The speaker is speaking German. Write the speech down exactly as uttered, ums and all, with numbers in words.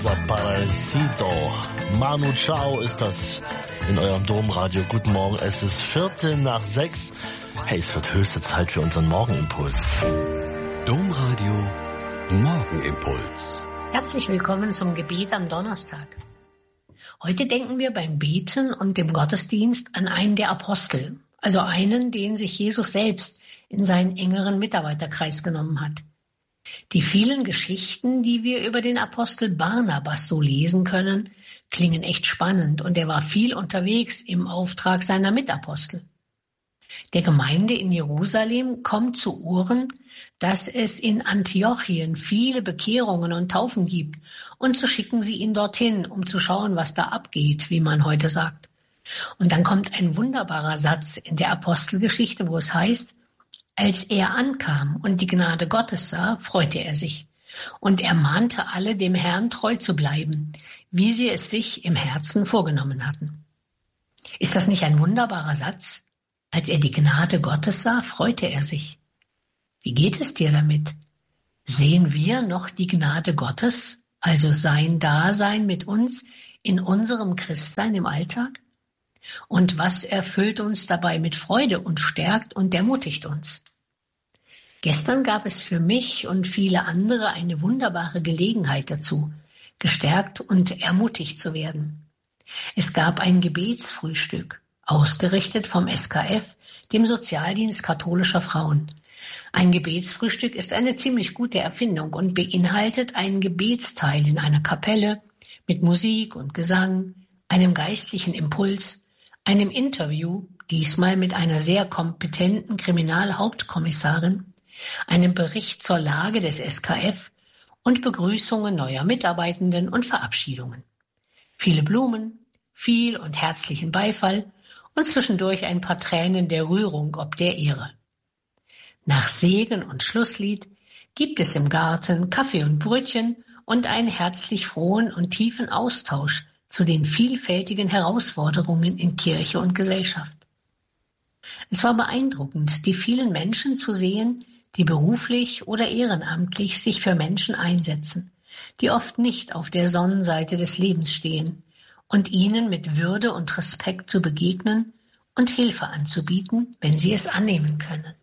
Desaparecido. Manu Chao ist das in eurem Domradio. Guten Morgen, es ist Viertel nach sechs. Hey, es wird höchste Zeit für unseren Morgenimpuls. Domradio Morgenimpuls. Herzlich willkommen zum Gebet am Donnerstag. Heute denken wir beim Beten und dem Gottesdienst an einen der Apostel, also einen, den sich Jesus selbst in seinen engeren Mitarbeiterkreis genommen hat. Die vielen Geschichten, die wir über den Apostel Barnabas so lesen können, klingen echt spannend und er war viel unterwegs im Auftrag seiner Mitapostel. Der Gemeinde in Jerusalem kommt zu Ohren, dass es in Antiochien viele Bekehrungen und Taufen gibt, und so schicken sie ihn dorthin, um zu schauen, was da abgeht, wie man heute sagt. Und dann kommt ein wunderbarer Satz in der Apostelgeschichte, wo es heißt: Als er ankam und die Gnade Gottes sah, freute er sich, und er mahnte alle, dem Herrn treu zu bleiben, wie sie es sich im Herzen vorgenommen hatten. Ist das nicht ein wunderbarer Satz? Als er die Gnade Gottes sah, freute er sich. Wie geht es dir damit? Sehen wir noch die Gnade Gottes, also sein Dasein mit uns in unserem Christsein im Alltag? Und was erfüllt uns dabei mit Freude und stärkt und ermutigt uns? Gestern gab es für mich und viele andere eine wunderbare Gelegenheit dazu, gestärkt und ermutigt zu werden. Es gab ein Gebetsfrühstück, ausgerichtet vom S K F, dem Sozialdienst katholischer Frauen. Ein Gebetsfrühstück ist eine ziemlich gute Erfindung und beinhaltet einen Gebetsteil in einer Kapelle mit Musik und Gesang, einem geistlichen Impuls, einem Interview, diesmal mit einer sehr kompetenten Kriminalhauptkommissarin, einem Bericht zur Lage des S K F und Begrüßungen neuer Mitarbeitenden und Verabschiedungen. Viele Blumen, viel und herzlichen Beifall und zwischendurch ein paar Tränen der Rührung ob der Ehre. Nach Segen und Schlusslied gibt es im Garten Kaffee und Brötchen und einen herzlich frohen und tiefen Austausch zu den vielfältigen Herausforderungen in Kirche und Gesellschaft. Es war beeindruckend, die vielen Menschen zu sehen, die beruflich oder ehrenamtlich sich für Menschen einsetzen, die oft nicht auf der Sonnenseite des Lebens stehen, und ihnen mit Würde und Respekt zu begegnen und Hilfe anzubieten, wenn sie es annehmen können.